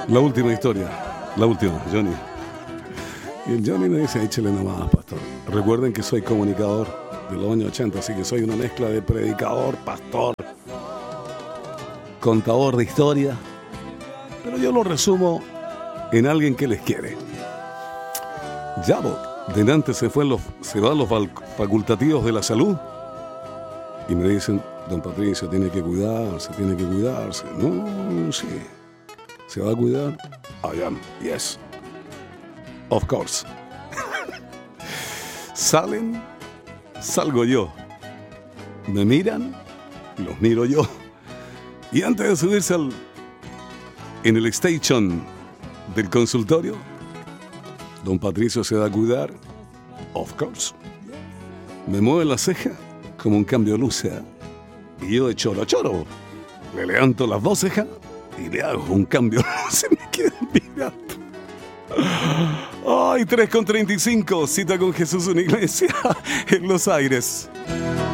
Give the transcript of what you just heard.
La última historia. La última, Johnny. Y el Johnny me dice, échale nomás, pastor. Recuerden que soy comunicador de los años 80, así que soy una mezcla de predicador, pastor, contador de historia. Pero yo lo resumo en alguien que les quiere. Ya, delante se van los facultativos de la salud y me dicen, don Patricio, tiene que cuidarse. No, sí. ¿Se va a cuidar? I am, yes. Of course. Salgo yo. Me miran, los miro yo. Y antes de subirse en el station del consultorio, don Patricio se da a cuidar. Of course. Me mueve la ceja como un cambio de luz. Y yo de choro. Le levanto las dos cejas y le hago un cambio de luz y me quedan mirando. Ay, 3:35, cita con Jesús, una iglesia en Los Aires.